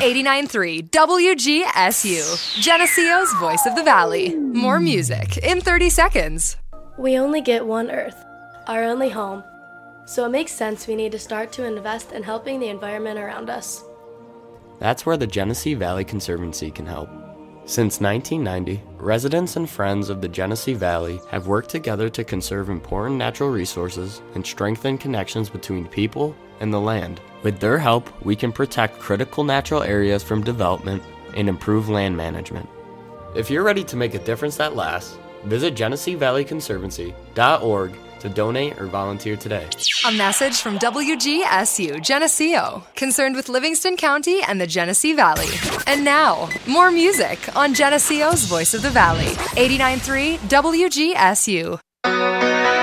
89.3 WGSU, Geneseo's Voice of the Valley. More music in 30 seconds. We only get one Earth, our only home. So it makes sense we need to start to invest in helping the environment around us. That's where the Genesee Valley Conservancy can help. Since 1990, residents and friends of the Genesee Valley have worked together to conserve important natural resources and strengthen connections between people and the land. With their help, we can protect critical natural areas from development and improve land management. If you're ready to make a difference that lasts, visit GeneseeValleyConservancy.org to donate or volunteer today. A message from WGSU Geneseo, concerned with Livingston County and the Genesee Valley. And now, more music on Geneseo's Voice of the Valley, 89.3 WGSU.